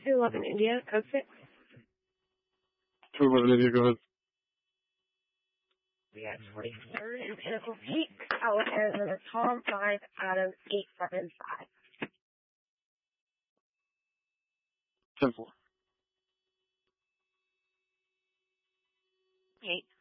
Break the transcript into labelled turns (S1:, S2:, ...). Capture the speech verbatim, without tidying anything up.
S1: two eleven India, code six.
S2: two eleven India, go ahead.
S1: We got twenty-third and Pinnacle Peak, South Arizona, Tom five, Adam eight seven five.
S2: ten four.
S1: eight